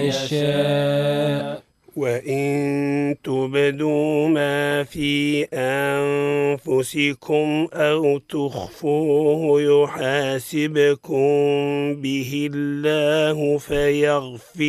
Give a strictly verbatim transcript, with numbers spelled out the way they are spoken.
يشاء. وإن تبدوا ما في أنفسكم أو تخفوه يحاسبكم به الله فيغفر